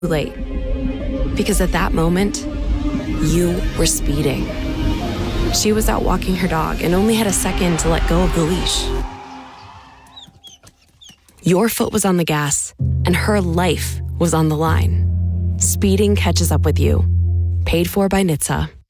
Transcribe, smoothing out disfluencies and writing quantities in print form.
late. Because at that moment, you were speeding. She was out walking her dog and only had a second to let go of the leash. Your foot was on the gas, and her life was on the line. Speeding catches up with you. Paid for by NHTSA.